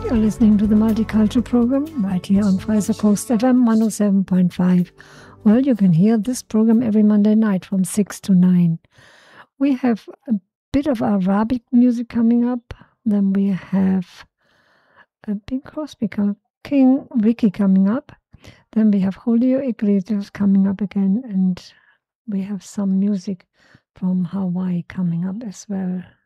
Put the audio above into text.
You're listening to the Multicultural program right here on Fraser Coast FM 107.5. Well, you can hear this program every Monday night from 6 to 9. We have a bit of Arabic music coming up. Then we have a Bing Crosby, King Vicky coming up. Then we have Julio Iglesias coming up again. And we have some music from Hawaii coming up as well.